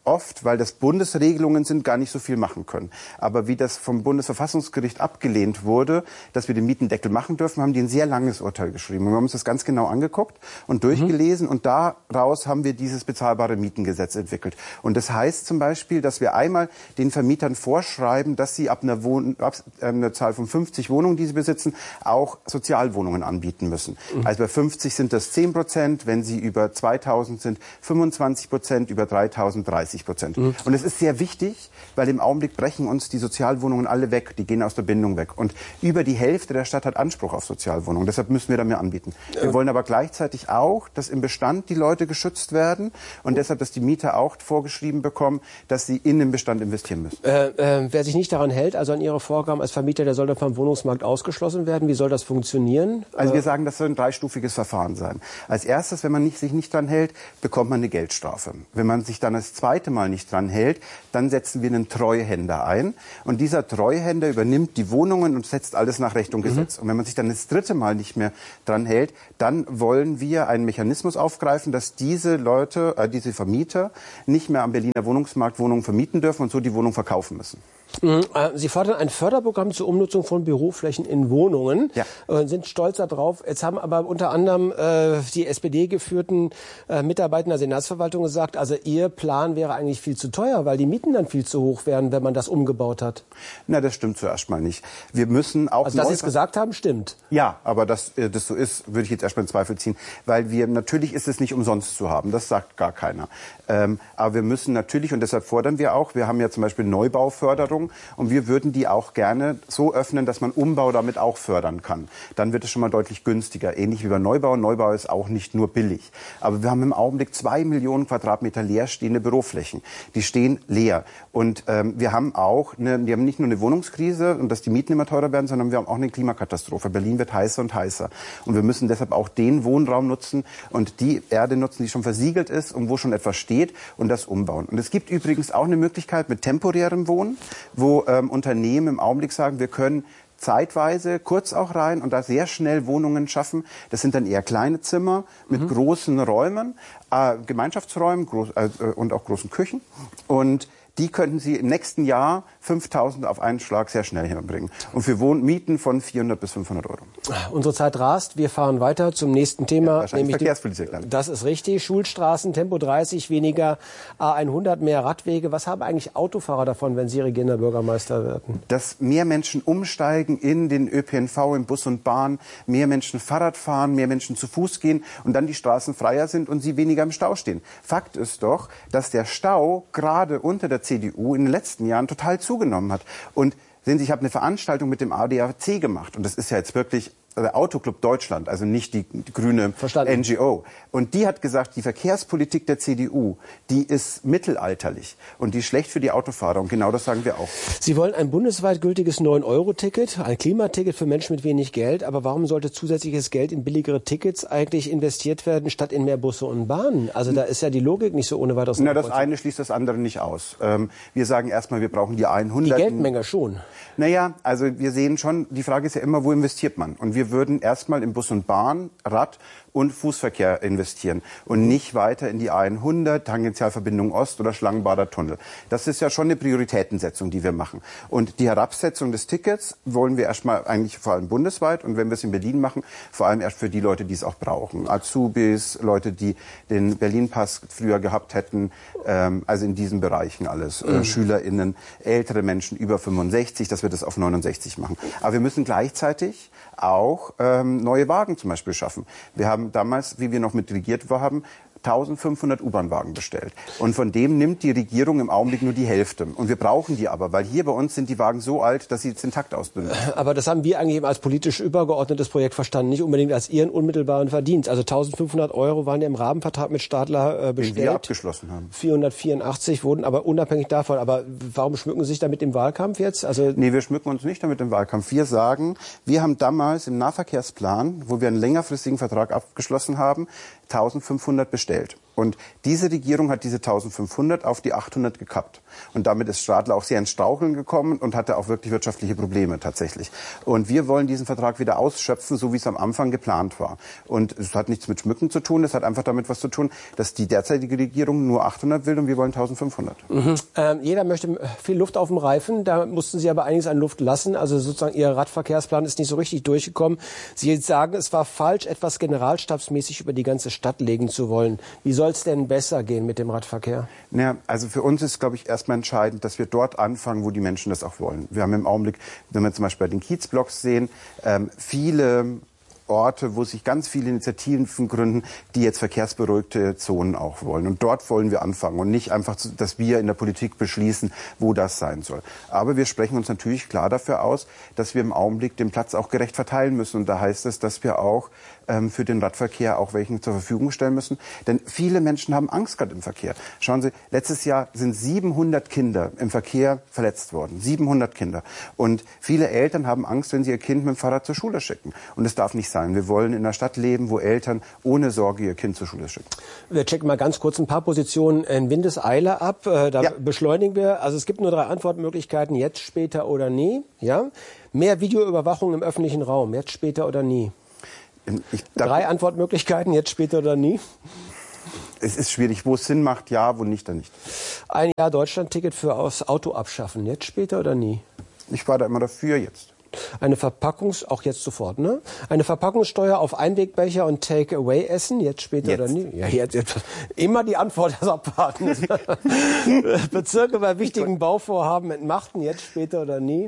[SPEAKER 21] oft, weil das Bundesregelungen sind, gar nicht so viel machen können. Aber wie das vom Bundesverfassungsgericht abgelehnt wurde, dass wir den Mietendeckel machen dürfen, haben die ein sehr langes Urteil geschrieben. Und wir haben uns das ganz genau angeguckt und durchgelesen. Mhm. Und daraus haben wir dieses bezahlbare Mietengesetz entwickelt. Und das heißt zum Beispiel, dass wir einmal den Vermietern vorschreiben, dass sie ab einer, Wohn ab einer Zahl von fünfzig Wohnungen, die sie besitzen, auch Sozialwohnungen anbieten müssen. Mhm. Also bei fünfzig sind das zehn Prozent, wenn sie über zweitausend sind, fünfundzwanzig Prozent, über dreitausend dreißig Prozent. Mhm. Und es ist sehr wichtig, weil im Augenblick brechen uns die Sozialwohnungen alle weg, die gehen aus der Bindung weg. Und über die Hälfte der Stadt hat Anspruch auf Sozialwohnungen. Deshalb müssen wir da mehr anbieten. Wir wollen aber gleichzeitig auch, dass im Bestand die Leute geschützt werden und deshalb, dass die Mieter auch vorgeschrieben bekommen, dass sie in den Bestand investieren müssen.
[SPEAKER 20] Äh, äh, wer sich nicht daran hält, also an Ihre Vorgaben als Vermieter, der soll dann vom Wohnungsmarkt ausgeschlossen werden. Wie soll das funktionieren?
[SPEAKER 21] Also wir sagen, das soll ein dreistufiges Verfahren sein. Als erstes, wenn man nicht, sich nicht dran hält, bekommt man eine Geldstrafe. Wenn man sich dann das zweite Mal nicht dran hält, dann setzen wir einen Treuhänder ein. Und dieser Treuhänder übernimmt die Wohnungen und setzt alles nach Recht und Gesetz. Mhm. Und wenn man sich dann das dritte Mal nicht mehr dran hält, dann wollen wir einen Mechanismus aufgreifen, dass diese Leute, äh, diese Vermieter nicht mehr am Berliner Wohnungsmarkt Wohnungen vermieten dürfen und so die Wohnung verkaufen müssen.
[SPEAKER 20] Sie fordern ein Förderprogramm zur Umnutzung von Büroflächen in Wohnungen, ja. äh, sind stolz darauf. Jetzt haben aber unter anderem äh, die S P D-geführten äh, Mitarbeiter der Senatsverwaltung gesagt, also ihr Plan wäre eigentlich viel zu teuer, weil die Mieten dann viel zu hoch wären, wenn man das umgebaut hat.
[SPEAKER 21] Na, das stimmt zuerst mal nicht. Wir müssen auch...
[SPEAKER 20] Also, dass Sie es gesagt haben, stimmt.
[SPEAKER 21] Ja, aber dass das so ist, würde ich jetzt erstmal in Zweifel ziehen. Weil wir, natürlich ist es nicht umsonst zu haben, das sagt gar keiner. Ähm, aber wir müssen natürlich, und deshalb fordern wir auch, wir haben ja zum Beispiel Neubauförderung, und wir würden die auch gerne so öffnen, dass man Umbau damit auch fördern kann. Dann wird es schon mal deutlich günstiger. Ähnlich wie bei Neubau. Neubau ist auch nicht nur billig. Aber wir haben im Augenblick zwei Millionen Quadratmeter leerstehende Büroflächen. Die stehen leer. Und ähm, wir haben auch, eine, wir haben nicht nur eine Wohnungskrise und dass die Mieten immer teurer werden, sondern wir haben auch eine Klimakatastrophe. Berlin wird heißer und heißer. Und wir müssen deshalb auch den Wohnraum nutzen und die Erde nutzen, die schon versiegelt ist und wo schon etwas steht und das umbauen. Und es gibt übrigens auch eine Möglichkeit mit temporärem Wohnen, wo ähm, Unternehmen im Augenblick sagen, wir können zeitweise, kurz auch rein und da sehr schnell Wohnungen schaffen. Das sind dann eher kleine Zimmer mit mhm. großen Räumen, äh, Gemeinschaftsräumen groß, äh, und auch großen Küchen. Und die könnten Sie im nächsten Jahr fünftausend auf einen Schlag sehr schnell hinbringen. Und für Wohnmieten von vierhundert bis fünfhundert Euro.
[SPEAKER 20] Unsere Zeit rast. Wir fahren weiter zum nächsten Thema.
[SPEAKER 21] Ja, nämlich Verkehrspolizei.
[SPEAKER 20] Die, das ist richtig. Schulstraßen, Tempo dreißig, weniger A hundert, mehr Radwege. Was haben eigentlich Autofahrer davon, wenn Sie regierender Bürgermeister werden?
[SPEAKER 21] Dass mehr Menschen umsteigen in den Ö P N V, in Bus und Bahn, mehr Menschen Fahrrad fahren, mehr Menschen zu Fuß gehen und dann die Straßen freier sind und sie weniger im Stau stehen. Fakt ist doch, dass der Stau gerade unter der C D U in den letzten Jahren total zugenommen hat. Und sehen Sie, ich habe eine Veranstaltung mit dem A D A C gemacht und das ist ja jetzt wirklich der Autoclub Deutschland, also nicht die, die grüne Verstanden. N G O. Und die hat gesagt, die Verkehrspolitik der C D U, die ist mittelalterlich und die ist schlecht für die Autofahrer. Und genau das sagen wir auch.
[SPEAKER 20] Sie wollen ein bundesweit gültiges neun Euro Ticket, ein Klimaticket für Menschen mit wenig Geld. Aber warum sollte zusätzliches Geld in billigere Tickets eigentlich investiert werden, statt in mehr Busse und Bahnen? Also da ist ja die Logik nicht so ohne weiteres.
[SPEAKER 21] Na, das eine schließt das andere nicht aus. Ähm, wir sagen erstmal, wir brauchen die hundert.
[SPEAKER 20] Die Geldmenge schon.
[SPEAKER 21] Naja, also wir sehen schon, die Frage ist ja immer, wo investiert man? Und wir Wir würden erstmal in Bus und Bahn, Rad und Fußverkehr investieren und nicht weiter in die A hundert, Tangentialverbindung Ost oder Schlangenbader Tunnel. Das ist ja schon eine Prioritätensetzung, die wir machen. Und die Herabsetzung des Tickets wollen wir erstmal eigentlich vor allem bundesweit und wenn wir es in Berlin machen, vor allem erst für die Leute, die es auch brauchen. Azubis, Leute, die den Berlin-Pass früher gehabt hätten, ähm, also in diesen Bereichen alles. Mhm. Äh, SchülerInnen, ältere Menschen über fünfundsechzig, dass wir das auf neunundsechzig machen. Aber wir müssen gleichzeitig auch ähm, neue Wagen zum Beispiel schaffen. Wir haben damals, wie wir noch mit regiert haben, eintausendfünfhundert U-Bahn-Wagen bestellt. Und von dem nimmt die Regierung im Augenblick nur die Hälfte. Und wir brauchen die aber, weil hier bei uns sind die Wagen so alt, dass sie jetzt den Takt ausdünnen.
[SPEAKER 20] Aber das haben wir eigentlich als politisch übergeordnetes Projekt verstanden, nicht unbedingt als Ihren unmittelbaren Verdienst. Also eintausendfünfhundert Euro waren ja im Rahmenvertrag mit Stadler äh, bestellt.
[SPEAKER 21] Den wir abgeschlossen haben.
[SPEAKER 20] vierhundertvierundachtzig wurden aber unabhängig davon. Aber warum schmücken Sie sich damit im Wahlkampf jetzt? Also
[SPEAKER 21] nee, wir schmücken uns nicht damit im Wahlkampf. Wir sagen, wir haben damals im Nahverkehrsplan, wo wir einen längerfristigen Vertrag abgeschlossen haben, eintausendfünfhundert bestellt. Und diese Regierung hat diese eintausendfünfhundert auf die achthundert gekappt. Und damit ist Stadler auch sehr ins Straucheln gekommen und hatte auch wirklich wirtschaftliche Probleme tatsächlich. Und wir wollen diesen Vertrag wieder ausschöpfen, so wie es am Anfang geplant war. Und es hat nichts mit Schmücken zu tun, es hat einfach damit was zu tun, dass die derzeitige Regierung nur achthundert will und wir wollen eintausendfünfhundert.
[SPEAKER 20] Mhm. Ähm, jeder möchte viel Luft auf dem Reifen, da mussten Sie aber einiges an Luft lassen. Also sozusagen Ihr Radverkehrsplan ist nicht so richtig durchgekommen. Sie sagen, es war falsch, etwas generalstabsmäßig über die ganze Stadt legen zu wollen. Wie soll es denn besser gehen mit dem Radverkehr?
[SPEAKER 21] Naja, also für uns ist, glaube ich, erstmal entscheidend, dass wir dort anfangen, wo die Menschen das auch wollen. Wir haben im Augenblick, wenn wir zum Beispiel bei den Kiezblocks sehen, ähm, viele Orte, wo sich ganz viele Initiativen gründen, die jetzt verkehrsberuhigte Zonen auch wollen. Und dort wollen wir anfangen und nicht einfach, dass wir in der Politik beschließen, wo das sein soll. Aber wir sprechen uns natürlich klar dafür aus, dass wir im Augenblick den Platz auch gerecht verteilen müssen. Und da heißt es, dass wir auch ähm, für den Radverkehr auch welchen zur Verfügung stellen müssen. Denn viele Menschen haben Angst gerade im Verkehr. Schauen Sie, letztes Jahr sind siebenhundert Kinder im Verkehr verletzt worden. siebenhundert Kinder. Und viele Eltern haben Angst, wenn sie ihr Kind mit dem Fahrrad zur Schule schicken. Und das darf nicht sein. Wir wollen in einer Stadt leben, wo Eltern ohne Sorge ihr Kind zur Schule schicken.
[SPEAKER 20] Wir checken mal ganz kurz ein paar Positionen in Windeseile ab. Da ja. beschleunigen wir. Also es gibt nur drei Antwortmöglichkeiten, jetzt, später oder nie. Ja? Mehr Videoüberwachung im öffentlichen Raum, jetzt, später oder nie. Ich, drei Antwortmöglichkeiten, jetzt, später oder nie.
[SPEAKER 21] Es ist schwierig. Wo es Sinn macht, ja, wo nicht, dann nicht.
[SPEAKER 20] Ein Jahr Deutschland-Ticket für aufs Auto abschaffen, jetzt, später oder nie.
[SPEAKER 21] Ich war da immer dafür jetzt.
[SPEAKER 20] Eine Verpackungs, auch jetzt sofort, ne? Eine Verpackungssteuer auf Einwegbecher und Take-Away-Essen, jetzt, später
[SPEAKER 21] jetzt.
[SPEAKER 20] oder nie? Ja, jetzt, jetzt. Immer die Antwort abwarten. Bezirke bei wichtigen Bauvorhaben entmachten, jetzt, später oder nie?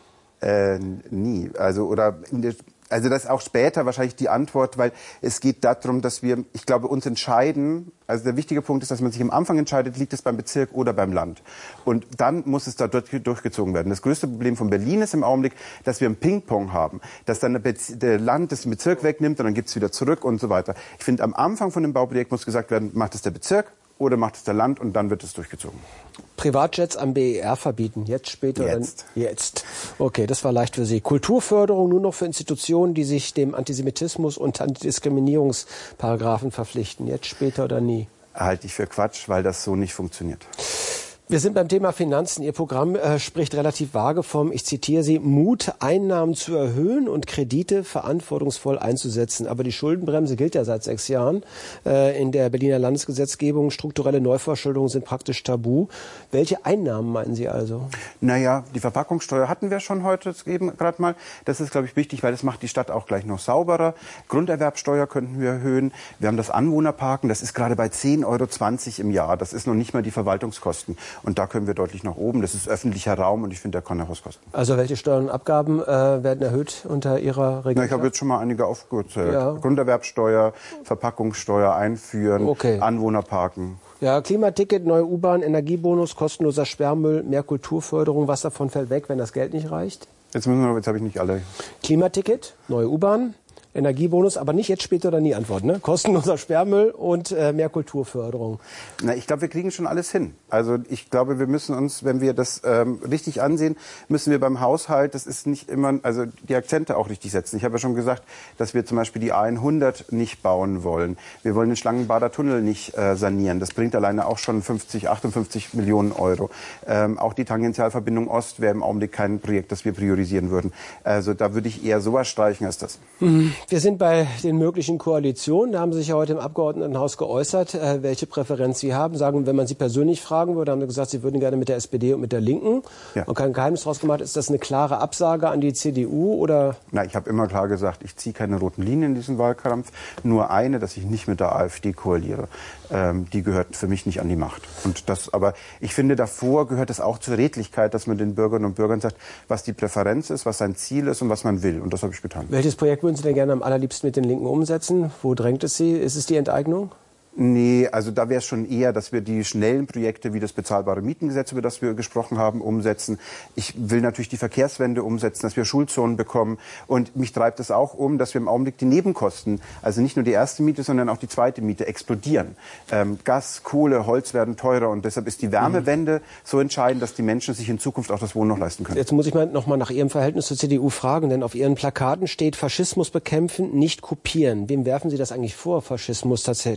[SPEAKER 21] Äh, nie. Also, oder, in der, also das ist auch später wahrscheinlich die Antwort, weil es geht darum, dass wir, ich glaube, uns entscheiden. Also der wichtige Punkt ist, dass man sich am Anfang entscheidet, liegt es beim Bezirk oder beim Land. Und dann muss es da durchgezogen werden. Das größte Problem von Berlin ist im Augenblick, dass wir ein Ping-Pong haben. Dass dann der Land das den Bezirk wegnimmt und dann gibt es wieder zurück und so weiter. Ich finde, am Anfang von dem Bauprojekt muss gesagt werden, macht es der Bezirk oder macht es der Land und dann wird es durchgezogen.
[SPEAKER 20] Privatjets am B E R verbieten, jetzt, später
[SPEAKER 21] jetzt.
[SPEAKER 20] Oder jetzt. Okay, das war leicht für Sie. Kulturförderung nur noch für Institutionen, die sich dem Antisemitismus und Antidiskriminierungsparagraphen verpflichten, jetzt, später oder nie?
[SPEAKER 21] Halte ich für Quatsch, weil das so nicht funktioniert.
[SPEAKER 20] Wir sind beim Thema Finanzen. Ihr Programm äh, spricht relativ vage vom, ich zitiere Sie, Mut, Einnahmen zu erhöhen und Kredite verantwortungsvoll einzusetzen. Aber die Schuldenbremse gilt ja seit sechs Jahren äh, in der Berliner Landesgesetzgebung. Strukturelle Neuverschuldungen sind praktisch tabu. Welche Einnahmen meinen Sie also?
[SPEAKER 21] Naja, die Verpackungssteuer hatten wir schon heute eben gerade mal. Das ist, glaube ich, wichtig, weil das macht die Stadt auch gleich noch sauberer. Grunderwerbsteuer könnten wir erhöhen. Wir haben das Anwohnerparken. Das ist gerade bei zehn Euro zwanzig im Jahr. Das ist noch nicht mal die Verwaltungskosten. Und da können wir deutlich nach oben. Das ist öffentlicher Raum und ich finde, der kann herauskosten.
[SPEAKER 20] Also welche Steuern und Abgaben äh, werden erhöht unter Ihrer Regierung?
[SPEAKER 21] Na, ich habe jetzt schon mal einige aufgezählt. Ja. Grunderwerbsteuer, Verpackungssteuer einführen, okay. Anwohnerparken.
[SPEAKER 20] Ja, Klimaticket, neue U-Bahn, Energiebonus, kostenloser Sperrmüll, mehr Kulturförderung. Was davon fällt weg, wenn das Geld nicht reicht?
[SPEAKER 21] Jetzt müssen wir, jetzt habe ich nicht alle.
[SPEAKER 20] Klimaticket, neue U-Bahn. Energiebonus, aber nicht jetzt, später oder nie antworten. Ne? Kostenloser Sperrmüll und äh, mehr Kulturförderung.
[SPEAKER 21] Na, ich glaube, wir kriegen schon alles hin. Also ich glaube, wir müssen uns, wenn wir das ähm, richtig ansehen, müssen wir beim Haushalt, das ist nicht immer, also die Akzente auch richtig setzen. Ich habe ja schon gesagt, dass wir zum Beispiel die A hundert nicht bauen wollen. Wir wollen den Schlangenbader Tunnel nicht äh, sanieren. Das bringt alleine auch schon fünfzig, achtundfünfzig Millionen Euro. Ähm, auch die Tangentialverbindung Ost wäre im Augenblick kein Projekt, das wir priorisieren würden. Also da würde ich eher sowas streichen als das.
[SPEAKER 20] Mhm. Wir sind bei den möglichen Koalitionen. Da haben Sie sich ja heute im Abgeordnetenhaus geäußert, äh, welche Präferenz Sie haben. Sagen, wenn man Sie persönlich fragen würde, haben Sie gesagt, Sie würden gerne mit der S P D und mit der Linken. Ja. Und kein Geheimnis draus gemacht. Ist das eine klare Absage an die C D U oder?
[SPEAKER 21] Na, ich habe immer klar gesagt, ich ziehe keine roten Linien in diesem Wahlkampf. Nur eine, dass ich nicht mit der AfD koaliere. Ähm, die gehört für mich nicht an die Macht. Und das, aber ich finde, davor gehört es auch zur Redlichkeit, dass man den Bürgerinnen und Bürgern sagt, was die Präferenz ist, was sein Ziel ist und was man will. Und das habe ich getan.
[SPEAKER 20] Welches Projekt würden Sie denn gerne am allerliebsten mit den Linken umsetzen? Wo drängt es Sie? Ist es die Enteignung?
[SPEAKER 21] Nee, also da wäre es schon eher, dass wir die schnellen Projekte wie das bezahlbare Mietengesetz, über das wir gesprochen haben, umsetzen. Ich will natürlich die Verkehrswende umsetzen, dass wir Schulzonen bekommen. Und mich treibt es auch um, dass wir im Augenblick die Nebenkosten, also nicht nur die erste Miete, sondern auch die zweite Miete explodieren. Ähm, Gas, Kohle, Holz werden teurer und deshalb ist die Wärmewende mhm. so entscheidend, dass die Menschen sich in Zukunft auch das Wohnen noch leisten können.
[SPEAKER 20] Jetzt muss ich mal noch mal nach Ihrem Verhältnis zur C D U fragen, denn auf Ihren Plakaten steht Faschismus bekämpfen, nicht kopieren. Wem werfen Sie das eigentlich vor, Faschismus tatsächlich zu kopieren?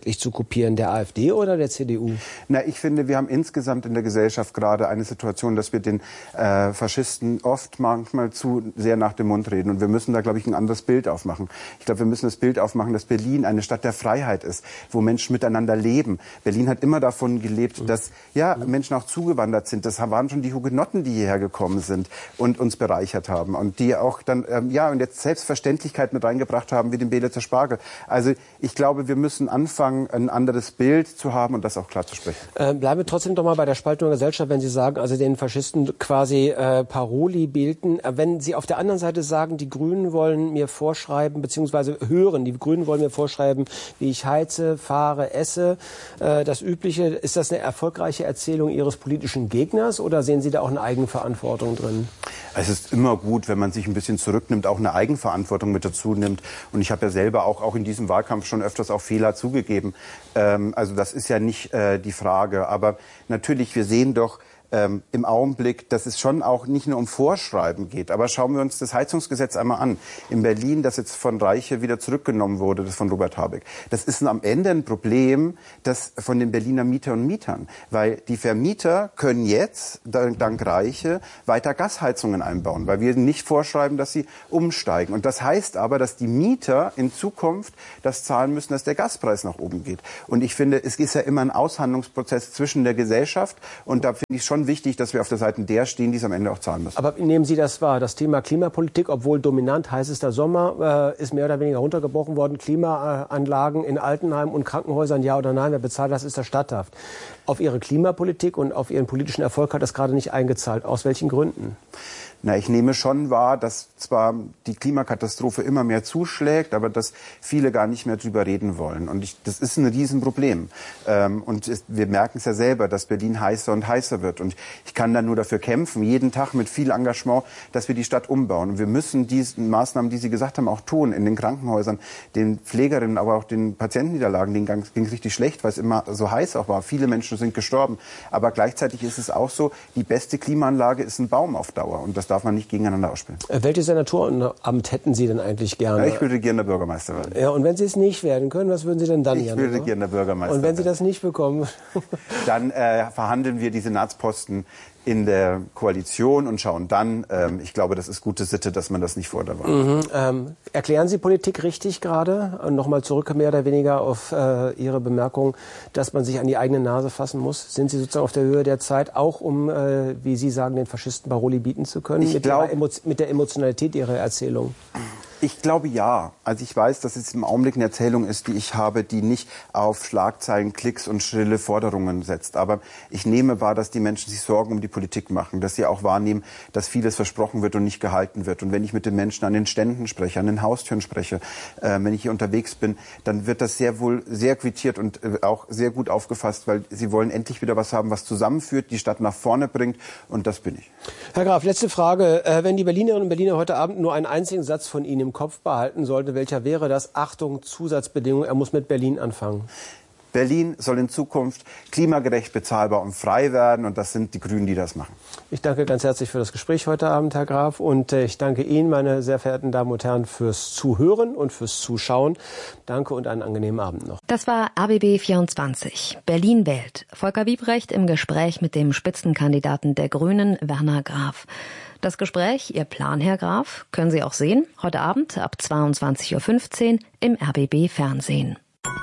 [SPEAKER 20] kopieren, der AfD oder der C D U?
[SPEAKER 21] Na, ich finde, wir haben insgesamt in der Gesellschaft gerade eine Situation, dass wir den äh, Faschisten oft manchmal zu sehr nach dem Mund reden. Und wir müssen da, glaube ich, ein anderes Bild aufmachen. Ich glaube, wir müssen das Bild aufmachen, dass Berlin eine Stadt der Freiheit ist, wo Menschen miteinander leben. Berlin hat immer davon gelebt, dass ja Menschen auch zugewandert sind. Das waren schon die Hugenotten, die hierher gekommen sind und uns bereichert haben. Und die auch dann, ähm, ja, und jetzt Selbstverständlichkeit mit reingebracht haben, wie den Beelitzer Spargel. Also ich glaube, wir müssen anfangen, ein anderes Bild zu haben und das auch klar zu sprechen.
[SPEAKER 20] Äh, bleiben wir trotzdem doch mal bei der Spaltung der Gesellschaft, wenn Sie sagen, also den Faschisten quasi äh, Paroli bilden. Äh, wenn Sie auf der anderen Seite sagen, die Grünen wollen mir vorschreiben, beziehungsweise hören, die Grünen wollen mir vorschreiben, wie ich heize, fahre, esse, äh, das Übliche. Ist das eine erfolgreiche Erzählung Ihres politischen Gegners oder sehen Sie da auch eine Eigenverantwortung drin?
[SPEAKER 21] Es ist immer gut, wenn man sich ein bisschen zurücknimmt, auch eine Eigenverantwortung mit dazu nimmt. Und ich habe ja selber auch, auch in diesem Wahlkampf schon öfters auch Fehler zugegeben. Ähm, also das ist ja nicht äh, die Frage. Aber natürlich, wir sehen doch ähm, im Augenblick, dass es schon auch nicht nur um Vorschreiben geht. Aber schauen wir uns das Heizungsgesetz einmal an. In Berlin, das jetzt von Reiche wieder zurückgenommen wurde, das von Robert Habeck. Das ist am Ende ein Problem, das von den Berliner Mieter und Mietern. Weil die Vermieter können jetzt, dank Reiche, weiter Gasheizungen einbauen. Weil wir nicht vorschreiben, dass sie umsteigen. Und das heißt aber, dass die Mieter in Zukunft das zahlen müssen, dass der Gaspreis nach oben geht. Und ich finde, es ist ja immer ein Aushandlungsprozess zwischen der Gesellschaft. Und da finde ich schon wichtig, dass wir auf der Seite der stehen, die es am Ende auch zahlen müssen.
[SPEAKER 20] Aber nehmen Sie das wahr? Das Thema Klimapolitik, obwohl dominant heißester Sommer, äh, ist mehr oder weniger runtergebrochen worden. Klimaanlagen in Altenheimen und Krankenhäusern, ja oder nein, wer bezahlt das, ist das statthaft. Auf Ihre Klimapolitik und auf Ihren politischen Erfolg hat das gerade nicht eingezahlt. Aus welchen Gründen?
[SPEAKER 21] Na, ich nehme schon wahr, dass zwar die Klimakatastrophe immer mehr zuschlägt, aber dass viele gar nicht mehr drüber reden wollen. Und ich, das ist ein Riesenproblem. Ähm, und es, wir merken es ja selber, dass Berlin heißer und heißer wird. Und ich kann da nur dafür kämpfen, jeden Tag mit viel Engagement, dass wir die Stadt umbauen. Und wir müssen diese Maßnahmen, die Sie gesagt haben, auch tun. In den Krankenhäusern, den Pflegerinnen, aber auch den Patientenniederlagen, denen ging es richtig schlecht, weil es immer so heiß auch war. Viele Menschen sind gestorben. Aber gleichzeitig ist es auch so, die beste Klimaanlage ist ein Baum auf Dauer. Und das darf man nicht gegeneinander ausspielen.
[SPEAKER 20] Welches Senatorenamt hätten Sie denn eigentlich gerne?
[SPEAKER 21] Ja, ich würde gerne Bürgermeister werden.
[SPEAKER 20] Ja, und wenn Sie es nicht werden können, was würden Sie denn dann
[SPEAKER 21] ich
[SPEAKER 20] gerne?
[SPEAKER 21] Ich würde gerne Bürgermeister werden.
[SPEAKER 20] Und wenn Sie das nicht bekommen?
[SPEAKER 21] Dann äh, verhandeln wir die Senatsposten in der Koalition und schauen dann. Ähm, ich glaube, das ist gute Sitte, dass man das nicht vor der Wahl
[SPEAKER 20] mhm. ähm, Erklären Sie Politik richtig gerade? Nochmal zurück mehr oder weniger auf äh, Ihre Bemerkung, dass man sich an die eigene Nase fassen muss. Sind Sie sozusagen auf der Höhe der Zeit, auch um, äh, wie Sie sagen, den Faschisten Paroli bieten zu können?
[SPEAKER 21] Ich
[SPEAKER 20] mit,
[SPEAKER 21] glaub,
[SPEAKER 20] Emo- mit der Emotionalität Ihrer Erzählung?
[SPEAKER 21] Ich glaube ja. Also ich weiß, dass es im Augenblick eine Erzählung ist, die ich habe, die nicht auf Schlagzeilen, Klicks und schrille Forderungen setzt. Aber ich nehme wahr, dass die Menschen sich Sorgen um die Politik machen, dass sie auch wahrnehmen, dass vieles versprochen wird und nicht gehalten wird. Und wenn ich mit den Menschen an den Ständen spreche, an den Haustüren spreche, äh, wenn ich hier unterwegs bin, dann wird das sehr wohl sehr quittiert und äh, auch sehr gut aufgefasst, weil sie wollen endlich wieder was haben, was zusammenführt, die Stadt nach vorne bringt. Und das bin ich.
[SPEAKER 20] Herr Graf, letzte Frage. Äh, wenn die Berlinerinnen und Berliner heute Abend nur einen einzigen Satz von Ihnen im Kopf behalten sollte, welcher wäre das? Achtung, Zusatzbedingung, er muss mit Berlin anfangen.
[SPEAKER 21] Berlin soll in Zukunft klimagerecht, bezahlbar und frei werden. Und das sind die Grünen, die das machen.
[SPEAKER 20] Ich danke ganz herzlich für das Gespräch heute Abend, Herr Graf. Und ich danke Ihnen, meine sehr verehrten Damen und Herren, fürs Zuhören und fürs Zuschauen. Danke und einen angenehmen Abend noch.
[SPEAKER 5] Das war R B B vierundzwanzig. Berlin wählt. Volker Wiebrecht im Gespräch mit dem Spitzenkandidaten der Grünen, Werner Graf. Das Gespräch, Ihr Plan, Herr Graf, können Sie auch sehen, heute Abend ab zweiundzwanzig Uhr fünfzehn im R B B Fernsehen.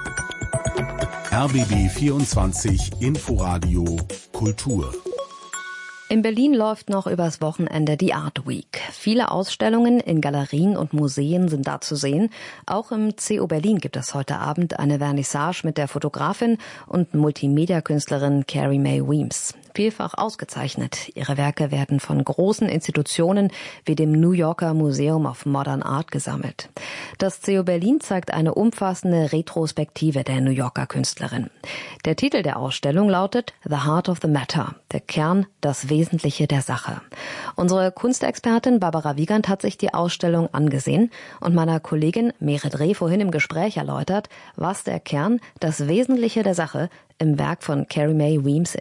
[SPEAKER 4] R B B vierundzwanzig Inforadio Kultur.
[SPEAKER 5] In Berlin läuft noch übers Wochenende die Art Week. Viele Ausstellungen in Galerien und Museen sind da zu sehen. Auch im C O Berlin gibt es heute Abend eine Vernissage mit der Fotografin und Multimedia-Künstlerin Carrie Mae Weems. Vielfach ausgezeichnet. Ihre Werke werden von großen Institutionen wie dem New Yorker Museum of Modern Art gesammelt. Das C O Berlin zeigt eine umfassende Retrospektive der New Yorker Künstlerin. Der Titel der Ausstellung lautet The Heart of the Matter, der Kern, das Wesentliche der Sache. Unsere Kunstexpertin Barbara Wiegand hat sich die Ausstellung angesehen und meiner Kollegin Meret Reh vorhin im Gespräch erläutert, was der Kern, das Wesentliche der Sache im Werk von Carrie Mae Weems ist.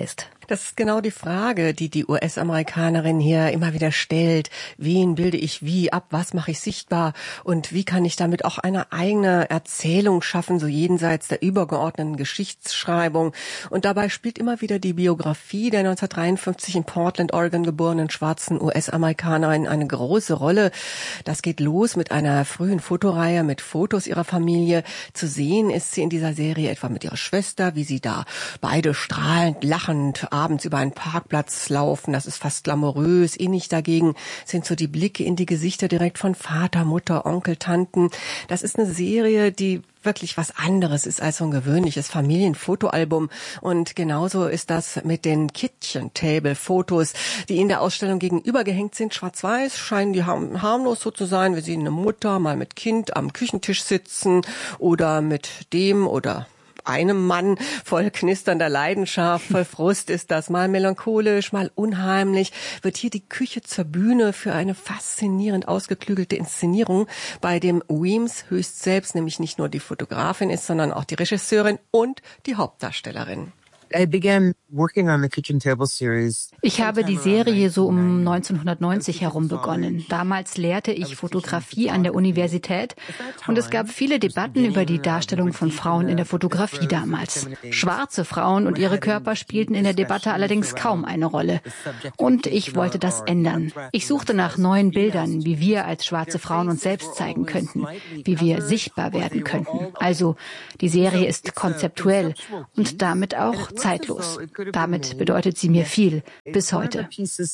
[SPEAKER 2] Das ist genau die Frage, die die U S-Amerikanerin hier immer wieder stellt. Wen bilde ich wie ab? Was mache ich sichtbar? Und wie kann ich damit auch eine eigene Erzählung schaffen, so jenseits der übergeordneten Geschichtsschreibung? Und dabei spielt immer wieder die Biografie der neunzehnhundertdreiundfünfzig in Portland, Oregon geborenen schwarzen U S-Amerikanerin eine große Rolle. Das geht los mit einer frühen Fotoreihe mit Fotos ihrer Familie. Zu sehen ist sie in dieser Serie etwa mit ihrer Schwester, wie sie da beide strahlend, lachend abends über einen Parkplatz laufen. Das ist fast glamourös. Innig dagegen sind so die Blicke in die Gesichter direkt von Vater, Mutter, Onkel, Tanten. Das ist eine Serie, die wirklich was anderes ist als so ein gewöhnliches Familienfotoalbum. Und genauso ist das mit den Kitchen-Table-Fotos, die in der Ausstellung gegenüber gehängt sind. Schwarz-Weiß scheinen die harmlos so zu sein, wie sie eine Mutter mal mit Kind am Küchentisch sitzen oder mit dem oder einem Mann voll knisternder Leidenschaft, voll Frust ist das. Mal melancholisch, mal unheimlich. Wird hier die Küche zur Bühne für eine faszinierend ausgeklügelte Inszenierung, bei dem Weems höchst selbst nämlich nicht nur die Fotografin ist, sondern auch die Regisseurin und die Hauptdarstellerin.
[SPEAKER 22] Ich habe die Serie so um neunzehnhundertneunzig herum begonnen. Damals lehrte ich Fotografie an der Universität und es gab viele Debatten über die Darstellung von Frauen in der Fotografie damals. Schwarze Frauen und ihre Körper spielten in der Debatte allerdings kaum eine Rolle. Und ich wollte das ändern. Ich suchte nach neuen Bildern, wie wir als schwarze Frauen uns selbst zeigen könnten, wie wir sichtbar werden könnten. Also die Serie ist konzeptuell und damit auch zeitlos. Damit bedeutet sie mir viel, bis heute.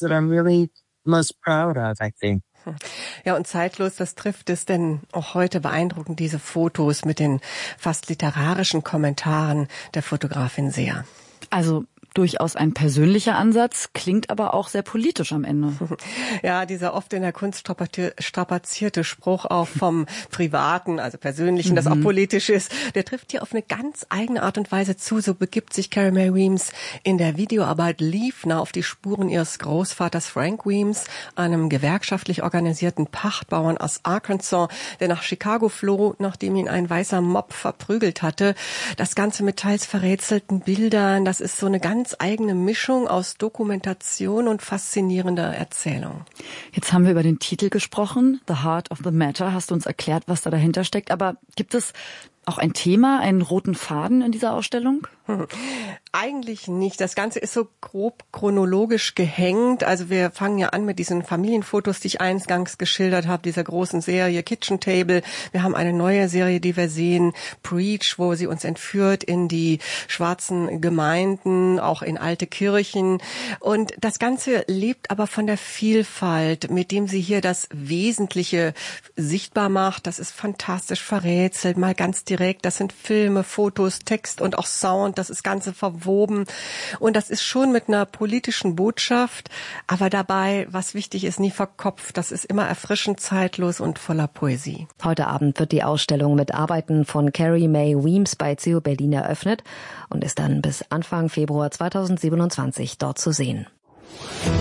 [SPEAKER 2] Ja, und zeitlos, das trifft es denn auch heute beeindruckend, diese Fotos mit den fast literarischen Kommentaren der Fotografin sehr.
[SPEAKER 1] Also durchaus ein persönlicher Ansatz, klingt aber auch sehr politisch am Ende.
[SPEAKER 2] Ja, dieser oft in der Kunst strapazierte Spruch auch vom Privaten, also Persönlichen, mhm. das auch politisch ist, der trifft hier auf eine ganz eigene Art und Weise zu. So begibt sich Carrie Mae Weems in der Videoarbeit Leave Now auf die Spuren ihres Großvaters Frank Weems, einem gewerkschaftlich organisierten Pachtbauern aus Arkansas, der nach Chicago floh, nachdem ihn ein weißer Mob verprügelt hatte. Das Ganze mit teils verrätselten Bildern, das ist so eine ganz eigene Mischung aus Dokumentation und faszinierender Erzählung.
[SPEAKER 1] Jetzt haben wir über den Titel gesprochen, The Heart of the Matter, hast du uns erklärt, was da dahinter steckt, aber gibt es auch ein Thema, einen roten Faden in dieser Ausstellung?
[SPEAKER 2] Hm. Eigentlich nicht. Das Ganze ist so grob chronologisch gehängt. Also wir fangen ja an mit diesen Familienfotos, die ich eingangs geschildert habe, dieser großen Serie Kitchen Table. Wir haben eine neue Serie, die wir sehen, Preach, wo sie uns entführt in die schwarzen Gemeinden, auch in alte Kirchen. Und das Ganze lebt aber von der Vielfalt, mit dem sie hier das Wesentliche sichtbar macht. Das ist fantastisch verrätselt, mal ganz direkt. Das sind Filme, Fotos, Text und auch Sound. Das ist Ganze verwoben. Und das ist schon mit einer politischen Botschaft, aber dabei, was wichtig ist, nie verkopft. Das ist immer erfrischend, zeitlos und voller Poesie.
[SPEAKER 5] Heute Abend wird die Ausstellung mit Arbeiten von Carrie Mae Weems bei C O Berlin eröffnet und ist dann bis Anfang Februar zweitausendsiebenundzwanzig dort zu sehen.